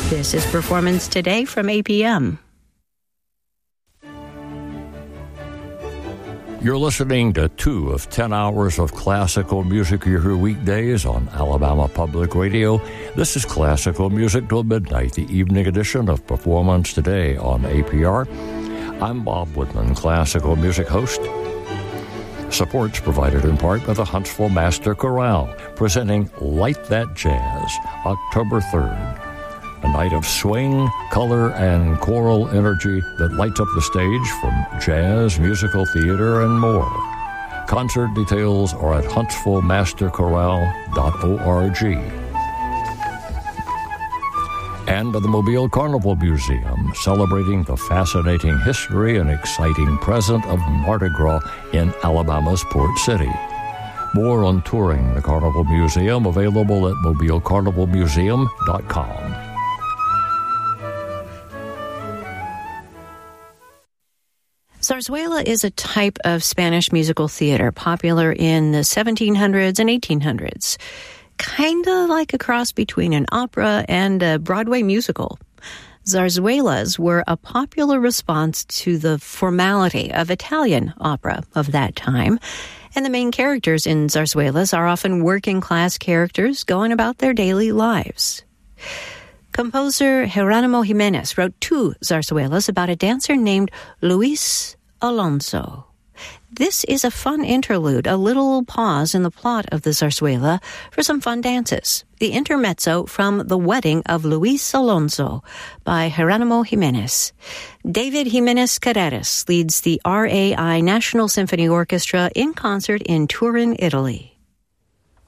This is Performance Today from APM. You're listening to 2 of 10 hours of classical music you hear weekdays on Alabama Public Radio. This is Classical Music Till Midnight, the evening edition of Performance Today on APR. I'm Bob Woodman, classical music host. Support's provided in part by the Huntsville Master Chorale, presenting Light That Jazz, October 3rd. A night of swing, color, and choral energy that lights up the stage from jazz, musical theater, and more. Concert details are at huntsvillemasterchorale.org. And by the Mobile Carnival Museum, celebrating the fascinating history and exciting present of Mardi Gras in Alabama's Port City. More on touring the Carnival Museum available at mobilecarnivalmuseum.com. Zarzuela is a type of Spanish musical theater popular in the 1700s and 1800s. Kind of like a cross between an opera and a Broadway musical. Zarzuelas were a popular response to the formality of Italian opera of that time, and the main characters in zarzuelas are often working-class characters going about their daily lives. Composer Geronimo Jimenez wrote 2 zarzuelas about a dancer named Luis Alonso. This is a fun interlude, a little pause in the plot of the zarzuela for some fun dances. The intermezzo from The Wedding of Luis Alonso by Geronimo Jimenez. David Jimenez Carreras leads the RAI National Symphony Orchestra in concert in Turin, Italy.